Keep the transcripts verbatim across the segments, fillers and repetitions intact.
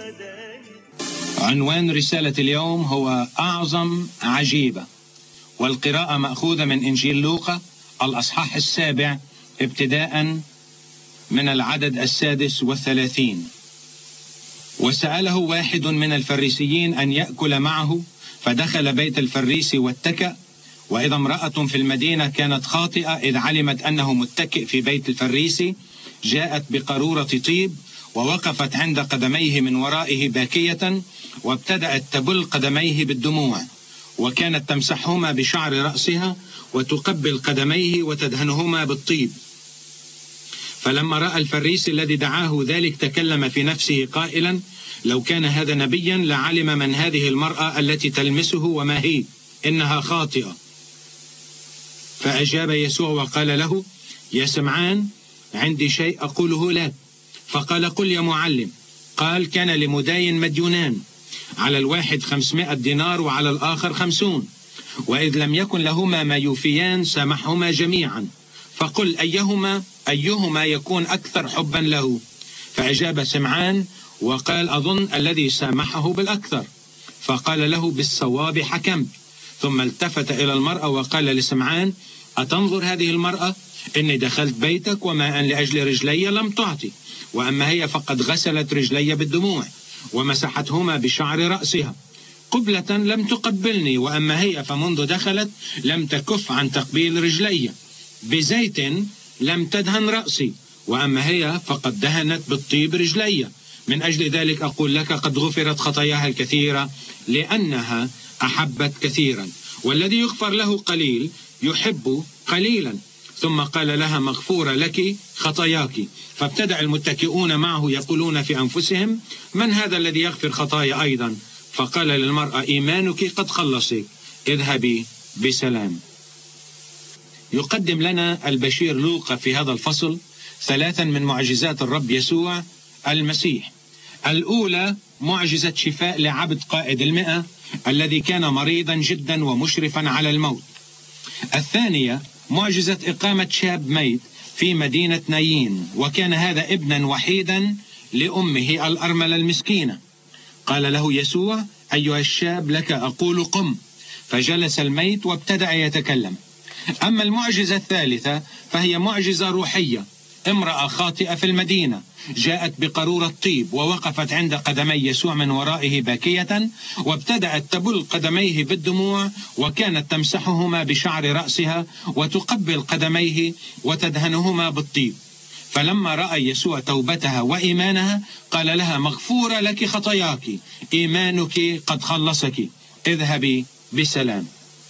عنوان رسالة اليوم هو أعظم عجيبة، والقراءة مأخوذة من إنجيل لوقا الأصحاح السابع ابتداء من العدد السادس والثلاثين. وسأله واحد من الفريسيين أن يأكل معه، فدخل بيت الفريسي واتكأ. وإذا امرأة في المدينة كانت خاطئة إذ علمت أنه متكئ في بيت الفريسي، جاءت بقارورة طيب ووقفت عند قدميه من ورائه باكية، وابتدأت تبل قدميه بالدموع، وكانت تمسحهما بشعر رأسها وتقبل قدميه وتدهنهما بالطيب. فلما رأى الفريسي الذي دعاه ذلك تكلم في نفسه قائلا: لو كان هذا نبيا لعلم من هذه المرأة التي تلمسه وما هي، إنها خاطئة. فأجاب يسوع وقال له: يا سمعان، عندي شيء أقوله لك. فقال: قل يا معلم. قال: كان لمداين مديونان، على الواحد خمسمائة دينار وعلى الآخر خمسون، وإذ لم يكن لهما ما يوفيان سامحهما جميعا، فقل أيهما أيهما يكون أكثر حبا له. فأجاب سمعان وقال: أظن الذي سامحه بالأكثر. فقال له: بالصواب حكمت. ثم التفت إلى المرأة وقال لسمعان: أتنظر هذه المرأة؟ إني دخلت بيتك وماء لأجل رجلي لم تعطي، وأما هي فقد غسلت رجلي بالدموع ومسحتهما بشعر رأسها. قبلة لم تقبلني، وأما هي فمنذ دخلت لم تكف عن تقبيل رجلي. بزيت لم تدهن رأسي، وأما هي فقد دهنت بالطيب رجلي. من أجل ذلك أقول لك قد غفرت خطاياها الكثيرة، لأنها أحبت كثيرا. والذي يغفر له قليل يحب قليلا. ثم قال لها: مغفورة لك خطاياك. فابتدأ المتكئون معه يقولون في أنفسهم: من هذا الذي يغفر خطايا أيضا؟ فقال للمرأة: إيمانك قد خلصك، اذهبي بسلام. يقدم لنا البشير لوقا في هذا الفصل ثلاثا من معجزات الرب يسوع المسيح. الأولى معجزة شفاء لعبد قائد المئة الذي كان مريضا جدا ومشرفا على الموت. الثانية معجزة إقامة شاب ميت في مدينة نايين، وكان هذا ابنا وحيدا لأمه الأرملة المسكينة. قال له يسوع: أيها الشاب، لك أقول قم. فجلس الميت وابتدأ يتكلم. أما المعجزة الثالثة فهي معجزة روحية. امرأة خاطئة في المدينة جاءت بقارورة طيب ووقفت عند قدمي يسوع من ورائه باكية، وابتدأت تبل قدميه بالدموع، وكانت تمسحهما بشعر رأسها وتقبل قدميه وتدهنهما بالطيب. فلما رأى يسوع توبتها وإيمانها قال لها: مغفورة لك خطاياك، إيمانك قد خلصك، اذهبي بسلام.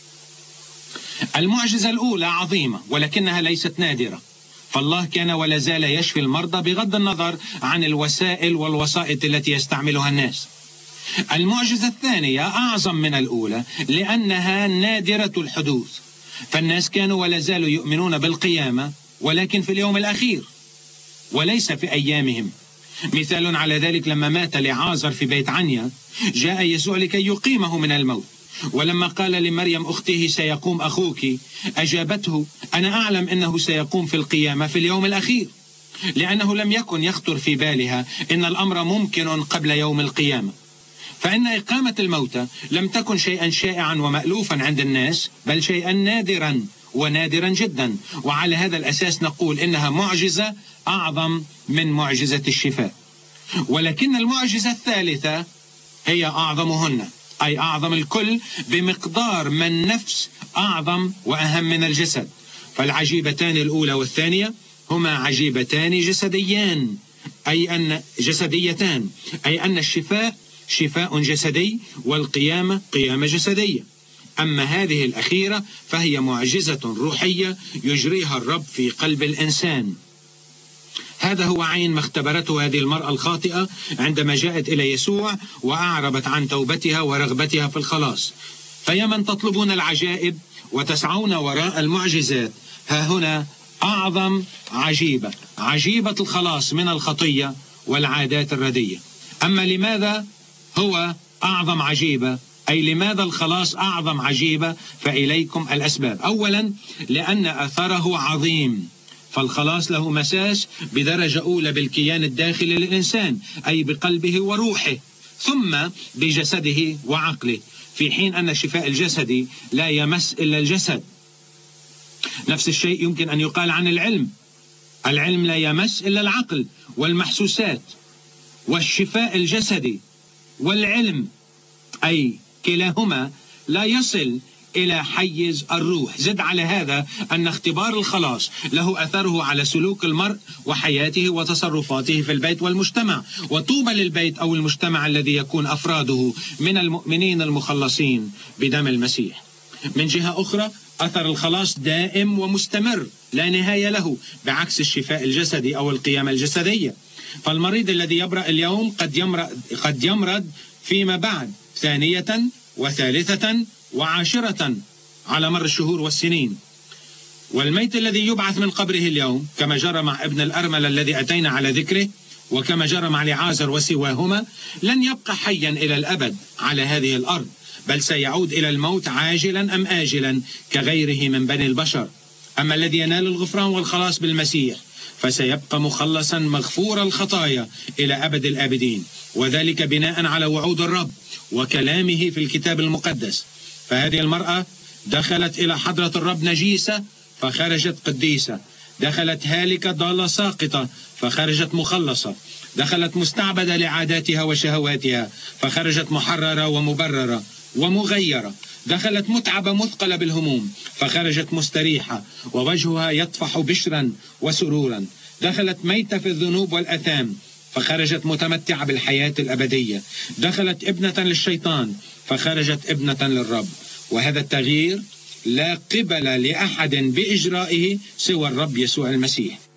المعجزة الأولى عظيمة ولكنها ليست نادرة، فالله كان ولا زال يشفي المرضى بغض النظر عن الوسائل والوسائط التي يستعملها الناس. المعجزة الثانية أعظم من الأولى لأنها نادرة الحدوث، فالناس كانوا ولا زالوا يؤمنون بالقيامة، ولكن في اليوم الأخير وليس في أيامهم. مثال على ذلك لما مات لعازر في بيت عنيا، جاء يسوع لكي يقيمه من الموت. ولما قال لمريم أخته: سيقوم أخوك، أجابته: أنا أعلم أنه سيقوم في القيامة في اليوم الأخير، لأنه لم يكن يخطر في بالها إن الأمر ممكن قبل يوم القيامة. فإن إقامة الموتى لم تكن شيئا شائعا ومألوفا عند الناس، بل شيئا نادرا ونادرا جدا. وعلى هذا الأساس نقول إنها معجزة أعظم من معجزة الشفاء. ولكن المعجزة الثالثة هي أعظمهن، أي أعظم الكل بمقدار ما النفس أعظم وأهم من الجسد. فالعجيبتان الأولى والثانية هما عجيبتان جسديان، أي أن جسديتان، أي أن الشفاء شفاء جسدي والقيامة قيامة جسدية. أما هذه الأخيرة فهي معجزة روحية يجريها الرب في قلب الإنسان. هذا هو عين ما اختبرته هذه المرأة الخاطئة عندما جاءت إلى يسوع وأعربت عن توبتها ورغبتها في الخلاص. فيا من تطلبون العجائب وتسعون وراء المعجزات، ها هنا أعظم عجيبة، عجيبة الخلاص من الخطية والعادات الردية. أما لماذا هو أعظم عجيبة، أي لماذا الخلاص أعظم عجيبة؟ فإليكم الأسباب. أولا، لأن أثره عظيم، فالخلاص له مساس بدرجة أولى بالكيان الداخلي للإنسان، أي بقلبه وروحه، ثم بجسده وعقله، في حين أن الشفاء الجسدي لا يمس إلا الجسد. نفس الشيء يمكن أن يقال عن العلم. العلم لا يمس إلا العقل والمحسوسات، والشفاء الجسدي والعلم أي كلاهما لا يصل إلى حيز الروح. زد على هذا أن اختبار الخلاص له أثره على سلوك المرء وحياته وتصرفاته في البيت والمجتمع، وطوبى للبيت أو المجتمع الذي يكون أفراده من المؤمنين المخلصين بدم المسيح. من جهة أخرى أثر الخلاص دائم ومستمر لا نهاية له، بعكس الشفاء الجسدي أو القيامة الجسدية. فالمريض الذي يبرأ اليوم قد يمرض, قد يمرض فيما بعد ثانية وثالثة وعاشرة على مر الشهور والسنين. والميت الذي يبعث من قبره اليوم كما جرى مع ابن الأرملة الذي أتينا على ذكره، وكما جرى مع لعازر وسواهما، لن يبقى حيا إلى الأبد على هذه الأرض، بل سيعود إلى الموت عاجلا أم آجلا كغيره من بني البشر. أما الذي ينال الغفران والخلاص بالمسيح فسيبقى مخلصا مغفور الخطايا إلى أبد الآبدين، وذلك بناء على وعود الرب وكلامه في الكتاب المقدس. فهذه المرأة دخلت إلى حضرة الرب نجيسة فخرجت قديسة، دخلت هالكة ضالة ساقطة فخرجت مخلصة، دخلت مستعبدة لعاداتها وشهواتها فخرجت محررة ومبررة ومغيرة، دخلت متعبة مثقلة بالهموم فخرجت مستريحة ووجهها يطفح بشرا وسرورا، دخلت ميتة في الذنوب والأثام فخرجت متمتعة بالحياة الأبدية، دخلت ابنة للشيطان فخرجت ابنة للرب. وهذا التغيير لا قبل لأحد بإجرائه سوى الرب يسوع المسيح.